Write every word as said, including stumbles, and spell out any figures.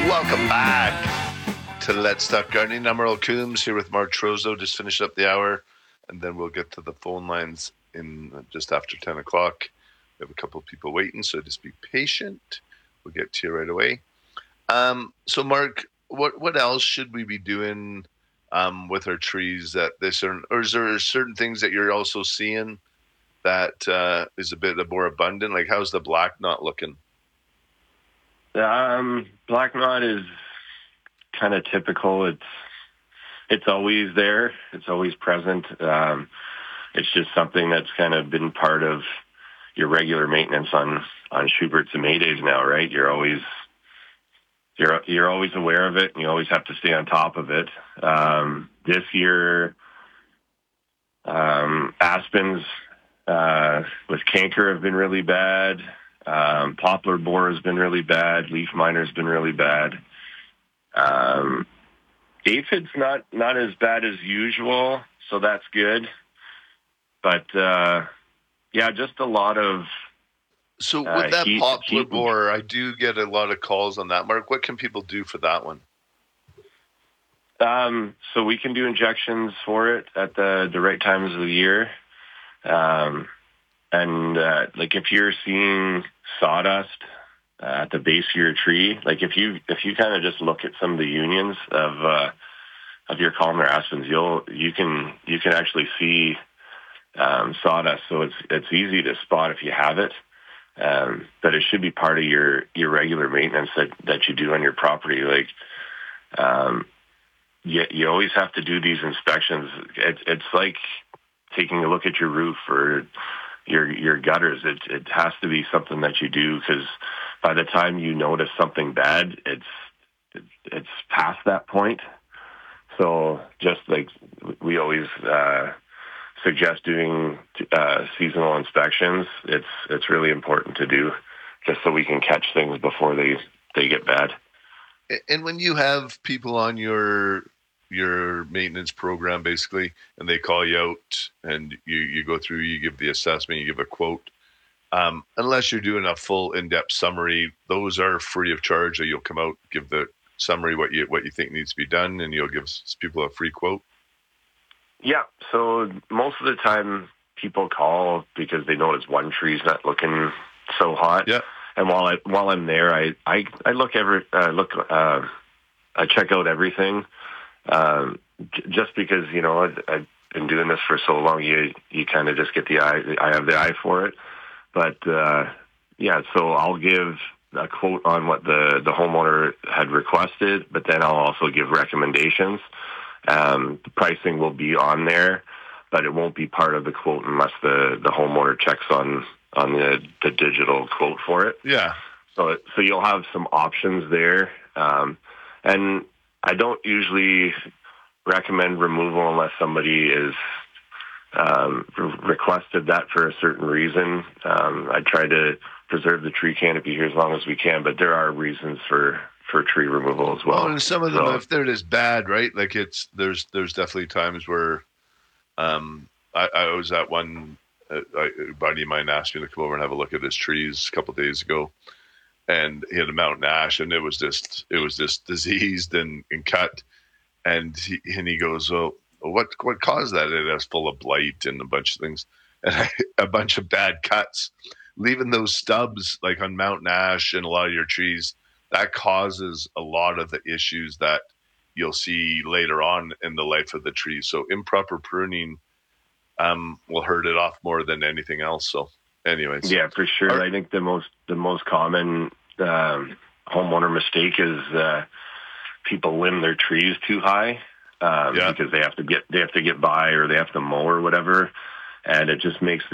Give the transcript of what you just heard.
Welcome back to Let's Talk Gardening. I'm Earl Coombs here with Mark Trozo. Just finished up the hour, and then we'll get to the phone lines in just after ten o'clock. We have a couple of people waiting, so just be patient. We'll get to you right away. Um, so, Mark, what what else should we be doing um, with our trees that they certain, or is there certain things that you're also seeing that uh, is a bit more abundant? Like, how's the black knot looking? Um, black knot is kind of typical. It's it's always there. It's always present. Um, it's just something that's kind of been part of your regular maintenance on on Schuberts and Maydays now, right? You're always you're you're always aware of it, and you always have to stay on top of it. Um, this year, um, aspens uh, with canker have been really bad. Um, poplar borer has been really bad. Leaf miner has been really bad. Um, aphid's not, not as bad as usual, so that's good. But, uh, yeah, just a lot of So with uh, that heat, poplar heat borer, I do get a lot of calls on that. Mark, what can people do for that one? Um, so we can do injections for it at the, the right times of the year. Um, and, uh, like if you're seeing sawdust uh, at the base of your tree, like if you, if you kind of just look at some of the unions of, uh, of your columnar aspens, you'll, you can, you can actually see, um, sawdust. So it's, it's easy to spot if you have it. Um, but it should be part of your, your regular maintenance that, that you do on your property. Like, um, you, you always have to do these inspections. It's, it's like taking a look at your roof or your, your gutters. It, it has to be something that you do, because by the time you notice something bad, it's, it's, it's past that point. So just like we always, uh, suggest doing uh, seasonal inspections, it's it's really important to do, just so we can catch things before they, they get bad. And when you have people on your your maintenance program, basically, and they call you out and you, you go through, you give the assessment, you give a quote, um, unless you're doing a full in-depth summary, those are free of charge. Or you'll come out, give the summary, what you what you think needs to be done, and you'll give people a free quote. Yeah, so most of the time people call because they notice one tree's not looking so hot. Yeah. And while I while I'm there, I I, I look every uh, look uh, I check out everything, um, j- just because you know I, I've been doing this for so long. You you kind of just get the eye. I have the eye for it. But uh, yeah, so I'll give a quote on what the the homeowner had requested, but then I'll also give recommendations. Um, the pricing will be on there, but it won't be part of the quote unless the, the homeowner checks on, on the, the digital quote for it. Yeah. So, so you'll have some options there. Um, and I don't usually recommend removal unless somebody is, um, requested that for a certain reason. Um, I try to preserve the tree canopy here as long as we can, but there are reasons for, for tree removal as well. Oh, and some of them, so, if they're just bad, right? Like it's there's there's definitely times where, um, I, I was at one, uh, I, a buddy of mine asked me to come over and have a look at his trees a couple of days ago, and he had a mountain ash, and it was just it was just diseased and, and cut, and he and he goes, "Oh, what what caused that?" It was full of blight and a bunch of things, and I, a bunch of bad cuts, leaving those stubs like on mountain ash and a lot of your trees. That causes a lot of the issues that you'll see later on in the life of the tree. So improper pruning um, will hurt it off more than anything else. So anyways. Yeah, for sure. Our, I think the most the most common um, homeowner mistake is uh, people limb their trees too high um, yeah. because they have to get they have to get by or they have to mow or whatever, and it just makes